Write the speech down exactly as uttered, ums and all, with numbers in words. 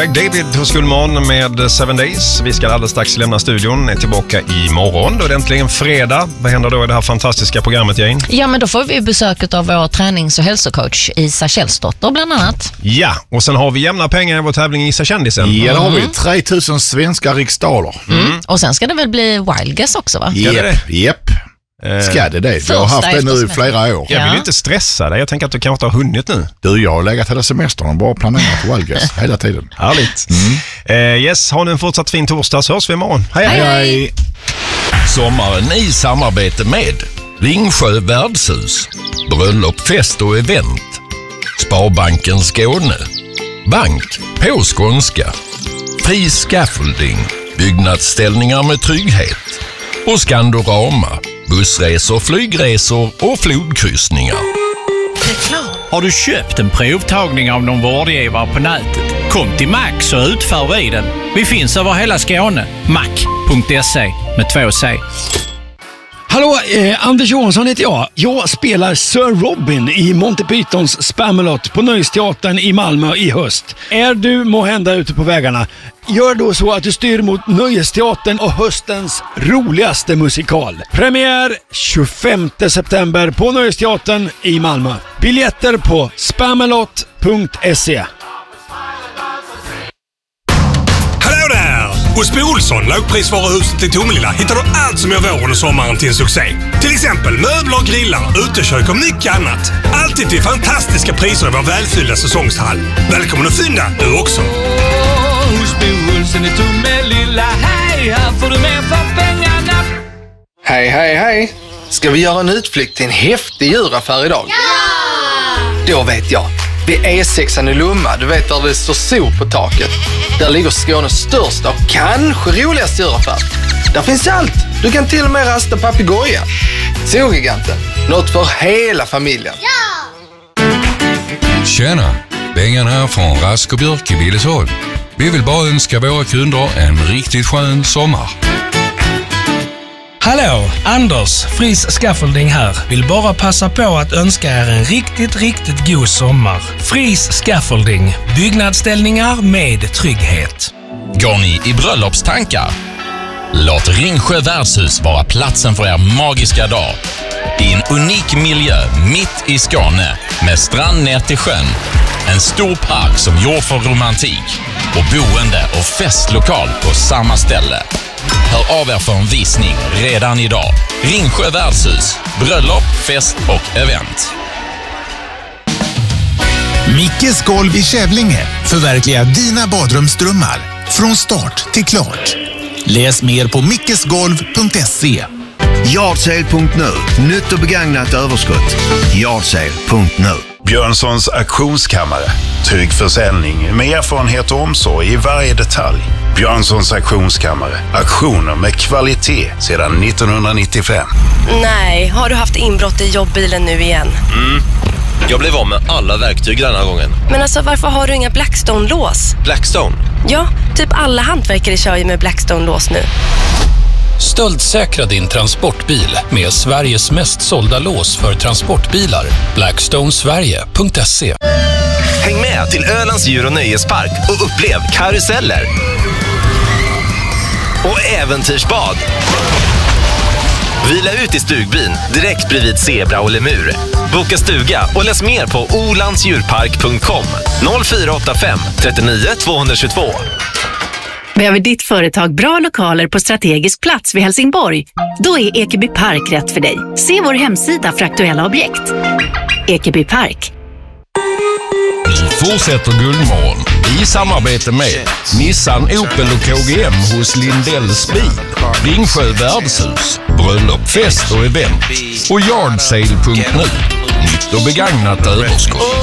Craig David hos Gullmorgon med Seven Days. Vi ska alldeles strax lämna studion. Är tillbaka imorgon. Då är det äntligen fredag. Vad händer då i det här fantastiska programmet, Jane? Ja, men då får vi besök av vår tränings- och hälsocoach Isa Källsdotter bland annat. Ja, och sen har vi jämna pengar i vår tävling Isa Kändisen. Ja, då har vi tre tusen svenska riksdaler. Mm. Mm. Och sen ska det väl bli Wild Guess också, va? Japp, japp. Ska det det? Jag har haft det nu i flera år. Jag vill inte stressa dig. Jag tänker att du kanske inte har hunnit nu. Du, jag har legat hela semestern och bara planerat för Wild Guess hela tiden. Härligt. Mm. Uh, yes, ha nu en fortsatt fin torsdag, så hörs vi imorgon. Hej, hej, hej. Sommaren i samarbete med Ringsjö värdshus, bröllop, fest och event, Sparbanken Skåne, Bank på skånska, Fri Scaffolding, byggnadsställningar med trygghet och Skandorama, bussresor, flygresor och flodkryssningar. Har du köpt en provtagning av någon vårdgivare på nätet? Kom till Max och utför vi den. Vi finns över hela Skåne. mac punkt se med två C. Hallå, eh, Anders Johansson heter jag. Jag spelar Sir Robin i Monty Pythons Spamalot på Nöjesteatern i Malmö i höst. Är du måhända ute på vägarna? Gör då så att du styr mot Nöjesteatern och höstens roligaste musikal. Premiär tjugofemte september på Nöjesteatern i Malmö. Biljetter på spamalot punkt se. Hallå där! Hos Bo Olsson, lågprisvaruhuset i Tomelilla, hittar du allt som gör våren och sommaren till en succé. Till exempel möbler, grillar, utekök och mycket annat. Alltid till fantastiska priser i vår välfyllda säsongshall. Välkommen att fynda, du också! Hos Bo Olsson i Tomelilla, hej, här får du mer för pengarna. Hej, hej, hej! Ska vi göra en utflykt till en häftig djuraffär idag? Ja! Då vet jag. Vid E sexan i Lomma, du vet där det står sol på taket. Där ligger Skånes största och kanske roligaste djuraffär. Där finns allt. Du kan till och med rasta papegoja. Zogiganten. Något för hela familjen. Ja! Tjena, Bengan här från Rask och Björk i Billesholm. Vi vill bara önska våra kunder en riktigt skön sommar. Hallå, Anders, Fris Scaffolding här. Vill bara passa på att önska er en riktigt, riktigt god sommar. Fris Scaffolding, byggnadsställningar med trygghet. Går ni i bröllopstankar? Låt Ringsjö värdshus vara platsen för er magiska dag. I en unik miljö mitt i Skåne med strand ner till sjön. En stor park som gjord för romantik och boende och festlokal på samma ställe. Hör av er för en visning redan idag. Ringsjö värdshus, bröllop, fest och event. Mickes golv i Kävlinge förverkligar dina badrumsdrömmar från start till klart. Läs mer på mickesgolv punkt se. Yardsale punkt nu. Nytt och begagnat överskott. Yardsale punkt nu. Björnssons auktionskammare. Trygg försäljning med erfarenhet och omsorg i varje detalj. Björnssons auktionskammare. Auktioner med kvalitet sedan nittonhundranittiofem. Nej, har du haft inbrott i jobbbilen nu igen? Mm. Jag blev av med alla verktyg den här gången. Men alltså, varför har du inga Blackstone-lås? Blackstone? Ja, typ alla hantverkare kör ju med Blackstone-lås nu. Stöldsäkra din transportbil med Sveriges mest sålda lås för transportbilar. blackstone sverige punkt se. Häng med till Ölands djur- och nöjespark och upplev karuseller och äventyrsbad. Vila ut i stugbyn direkt bredvid zebra och lemur. Boka stuga och läs mer på olandsdjurpark punkt com noll fyra åtta fem trettionio tvåhundratjugotvå. Behöver ditt företag bra lokaler på strategisk plats vid Helsingborg? Då är Ekeby Park rätt för dig. Se vår hemsida för aktuella objekt. Ekeby Park. Nu fortsätter Gullmorgon i samarbete med Nissan, Opel och K G M hos Lindells bil, Ringsjö värdshus, bröllop, fest och event och yardsale punkt nu. Nytt och begagnat överskott.